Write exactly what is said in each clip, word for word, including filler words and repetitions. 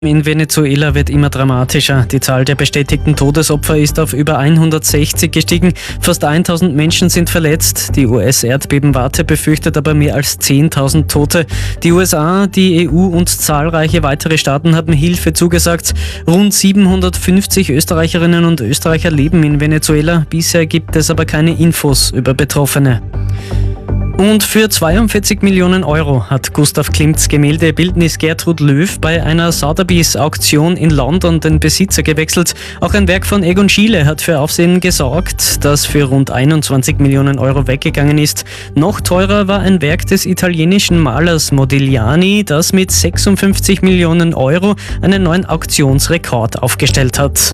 In Venezuela wird immer dramatischer. Die Zahl der bestätigten Todesopfer ist auf über hundertsechzig gestiegen. Fast tausend Menschen sind verletzt. Die U S-Erdbebenwarte befürchtet aber mehr als zehntausend Tote. Die U S A, die E U und zahlreiche weitere Staaten haben Hilfe zugesagt. Rund siebenhundertfünfzig Österreicherinnen und Österreicher leben in Venezuela. Bisher gibt es aber keine Infos über Betroffene. Und für zweiundvierzig Millionen Euro hat Gustav Klimts Gemäldebildnis Gertrud Löw bei einer Sotheby's-Auktion in London den Besitzer gewechselt. Auch ein Werk von Egon Schiele hat für Aufsehen gesorgt, das für rund einundzwanzig Millionen Euro weggegangen ist. Noch teurer war ein Werk des italienischen Malers Modigliani, das mit sechsundfünfzig Millionen Euro einen neuen Auktionsrekord aufgestellt hat.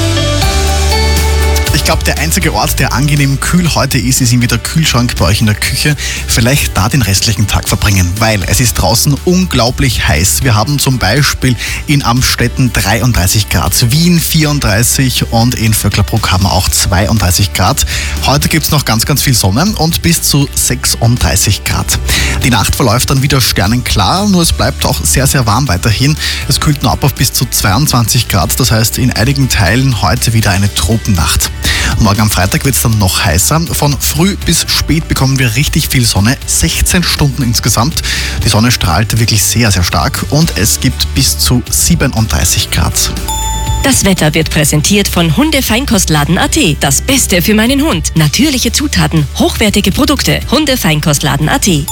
Ich glaube, der einzige Ort, der angenehm kühl heute ist, ist irgendwie der Kühlschrank bei euch in der Küche. Vielleicht da den restlichen Tag verbringen, weil es ist draußen unglaublich heiß. Wir haben zum Beispiel in Amstetten dreiunddreißig Grad, Wien vierunddreißig und in Vöcklerbruck haben wir auch zweiunddreißig Grad. Heute gibt es noch ganz, ganz viel Sonne und bis zu sechsunddreißig Grad. Die Nacht verläuft dann wieder sternenklar, nur es bleibt auch sehr, sehr warm weiterhin. Es kühlt nur ab auf bis zu zweiundzwanzig Grad, das heißt in einigen Teilen heute wieder eine Tropennacht. Morgen am Freitag wird es dann noch heißer. Von früh bis spät bekommen wir richtig viel Sonne, sechzehn Stunden insgesamt. Die Sonne strahlt wirklich sehr, sehr stark und es gibt bis zu siebenunddreißig Grad. Das Wetter wird präsentiert von Hundefeinkostladen Punkt A T. Das Beste für meinen Hund. Natürliche Zutaten, hochwertige Produkte. Hundefeinkostladen Punkt A T.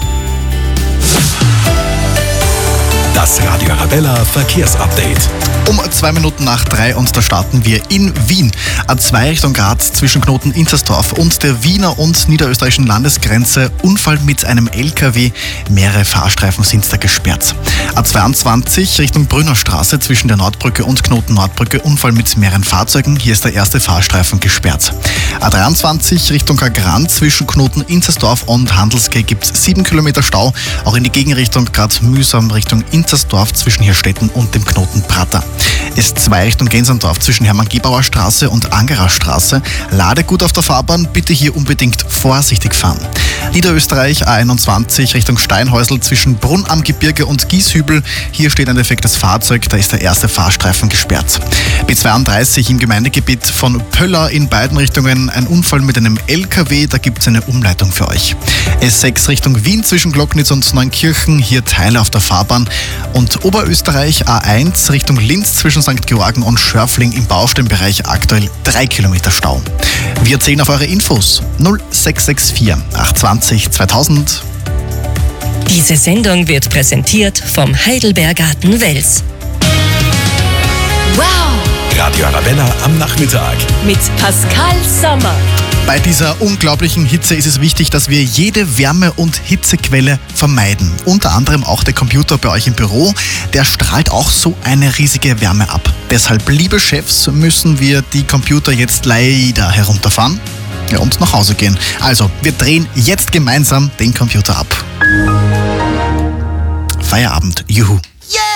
Das Radio Arabella Verkehrsupdate. Um zwei Minuten nach drei und da starten wir in Wien. A zwei Richtung Graz zwischen Knoten Inzersdorf und der Wiener und niederösterreichischen Landesgrenze. Unfall mit einem L K W. Mehrere Fahrstreifen sind da gesperrt. A zweiundzwanzig Richtung Brünnerstraße zwischen der Nordbrücke und Knoten Nordbrücke. Unfall mit mehreren Fahrzeugen. Hier ist der erste Fahrstreifen gesperrt. A dreiundzwanzig Richtung Kagran zwischen Knoten Inzersdorf und Handelsgate gibt es sieben Kilometer Stau. Auch in die Gegenrichtung gerade mühsam Richtung Inzersdorf zwischen Hirstetten und dem Knoten Prater. S zwei Richtung Gensendorf zwischen Hermann-Gebauer Straße und Angerer Straße. Ladegut auf der Fahrbahn, bitte hier unbedingt vorsichtig fahren. Niederösterreich A einundzwanzig Richtung Steinhäusl zwischen Brunn am Gebirge und Gieshübel. Hier steht ein defektes Fahrzeug, da ist der erste Fahrstreifen gesperrt. B zweiunddreißig im Gemeindegebiet von Pöller in beiden Richtungen ein Unfall mit einem L K W, da gibt es eine Umleitung für euch. S sechs Richtung Wien zwischen Glocknitz und Neunkirchen, hier Teile auf der Fahrbahn. Und Oberösterreich A eins Richtung Linz zwischen Sankt Georgen und Schörfling im Baustellenbereich aktuell drei Kilometer Stau. Wir zählen auf eure Infos null sechs sechs vier acht zwei null zweitausend. Diese Sendung wird präsentiert vom Heidelbergarten Wels. Wow! Radio Arabella am Nachmittag. Mit Pascal Sommer. Bei dieser unglaublichen Hitze ist es wichtig, dass wir jede Wärme- und Hitzequelle vermeiden. Unter anderem auch der Computer bei euch im Büro. Der strahlt auch so eine riesige Wärme ab. Deshalb, liebe Chefs, müssen wir die Computer jetzt leider herunterfahren, ja, und nach Hause gehen. Also, wir drehen jetzt gemeinsam den Computer ab. Feierabend, juhu.